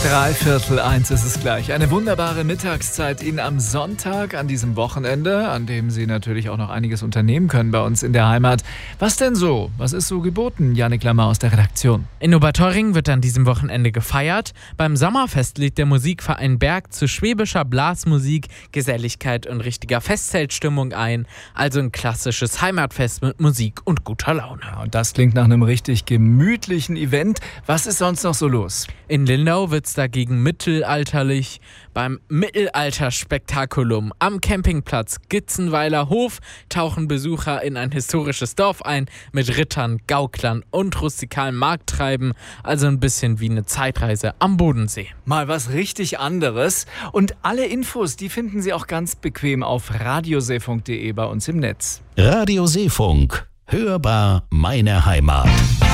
1:03 ist es gleich. Eine wunderbare Mittagszeit Ihnen am Sonntag, an diesem Wochenende, an dem Sie natürlich auch noch einiges unternehmen können bei uns in der Heimat. Was denn so? Was ist so geboten? Jannik Lammer aus der Redaktion. In Oberteuring wird an diesem Wochenende gefeiert. Beim Sommerfest lädt der Musikverein Berg zu schwäbischer Blasmusik, Geselligkeit und richtiger Festzeltstimmung ein. Also ein klassisches Heimatfest mit Musik und guter Laune. Ja, und das klingt nach einem richtig gemütlichen Event. Was ist sonst noch so los? In Lindau wird's dagegen mittelalterlich. Beim Mittelalter-Spektakulum am Campingplatz Gitzenweiler Hof tauchen Besucher in ein historisches Dorf ein mit Rittern, Gauklern und rustikalem Markttreiben. Also ein bisschen wie eine Zeitreise am Bodensee. Mal was richtig anderes. Und alle Infos, die finden Sie auch ganz bequem auf radioseefunk.de bei uns im Netz. Radio Seefunk. Hörbar meine Heimat.